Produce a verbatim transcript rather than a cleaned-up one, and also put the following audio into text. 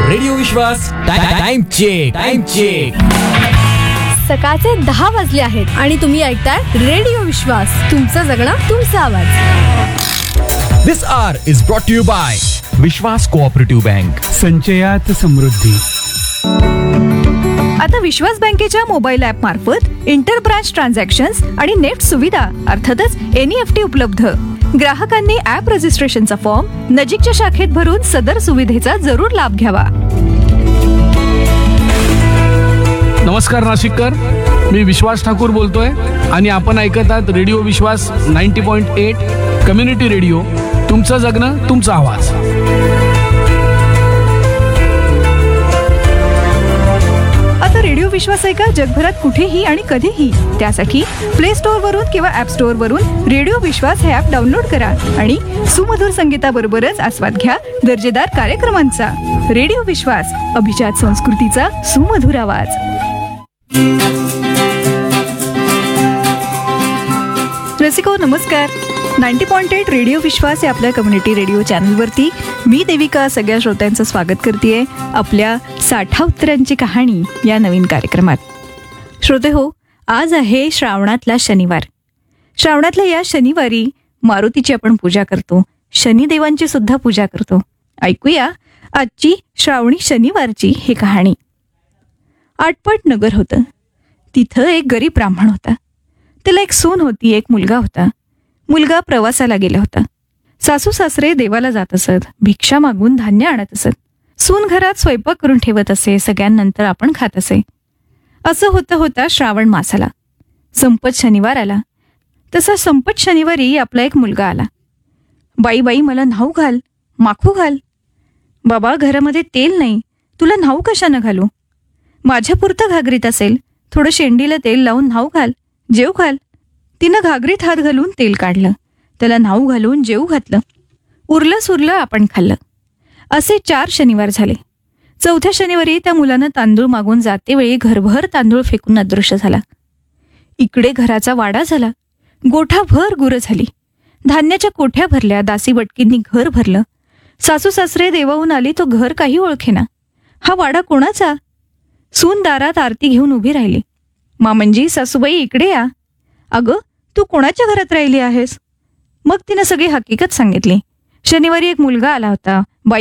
Radio विश्वास time check time check. सकाळचे दहा वाजले आहेत आणि तुम्ही ऐकताय रेडिओ विश्वास. तुमचं जगणं तुमचा आवाज. This hour is brought to you by Vishwas cooperative bank. संचयात समृद्धी. आता विश्वास बँकेच्या मोबाईल ऍप मार्फत इंटर ब्रांच ट्रान्झॅक्शन्स आणि नेट सुविधा अर्थातच एनईएफटी उपलब्ध. ग्राहकांनी ऍप रजिस्ट्रेशनचा फॉर्म नजीकच्या शाखेत भरून सदर सुविधेचा जरूर लाभ घ्यावा. नमस्कार नाशिककर, मी विश्वास ठाकूर बोलतोय आणि आपण ऐकत आहात रेडिओ विश्वास ninety point eight community radio. तुमचं जगणं तुमचा आवाज. आता रेडिओ विश्वास ऐका जगभरात कुठेही आणि कधीही. त्यासाठी प्ले स्टोअर वरून किंवा ऍप स्टोअर वरून रेडिओ विश्वास हे ऍप डाउनलोड करा आणि सुमधुर संगीताबरोबरच आस्वाद घ्या दर्जेदार कार्यक्रमांचा. रेडिओ विश्वास, अभिजात संस्कृतीचा सुमधुर आवाज. रसिको नमस्कार. नाईन्टी पॉईंट एट रेडिओ विश्वास या आपल्या कम्युनिटी रेडिओ चॅनलवरती मी देविका सगळ्या श्रोत्यांचं स्वागत करते आपल्या साठा उत्तरांची कहाणी या नवीन कार्यक्रमात. श्रोते हो, आज आहे श्रावणातला शनिवार. श्रावणातल्या या शनिवारी मारुतीची आपण पूजा करतो, शनिदेवांची सुद्धा पूजा करतो. ऐकूया आजची श्रावणी शनिवारची ही कहाणी. आटपाट नगर होतं. तिथं एक गरीब ब्राह्मण होता. त्याला एक सून होती, एक मुलगा होता. मुलगा प्रवासाला गेला होता. सासू सासरे देवाला जात असत, भिक्षा मागून धान्य आणत असत. सून घरात स्वयंपाक करून ठेवत असे, सगळ्यांनंतर आपण खात असे. असं होता होता श्रावण मास आला. संपत शनिवार आला. तसा संपत शनिवारी आपला एक मुलगा आला. बाई बाई मला न्हाऊ घाल, माखू घाल. बाबा घरामध्ये तेल नाही, तुला न्हाऊ कशानं घालू. माझ्या पुरतं घागरीत असेल, थोडं शेंडीला तेल लावून न्हाऊ घाल, जेव घाल. तिनं घागरीत हात घालून तेल काढलं, त्याला न्हाऊ घालून जेवू घातलं. उरलं सुरलं आपण खाल्लं. असे चार शनिवार झाले. चौथ्या शनिवारी त्या मुलानं तांदूळ मागून जातेवेळी घरभर तांदूळ फेकून अदृश्य झाला. इकडे घराचा वाडा झाला. गोठाभर गुरं झाली. धान्याच्या कोठ्या भरल्या. दासी बटकींनी घर भरलं. सासू सासरे देवाहून आली तो घर काही ओळखेना. हा वाडा कोणाचा? सून दारात आरती घेऊन उभी राहिली. मामंजी, सासूबाई इकडे या. अगं तू कोणाच्या घरात राहिली आहेस? मग तिनं सगळी हकीकत सांगितली. शनिवारी एक मुलगा आला होता.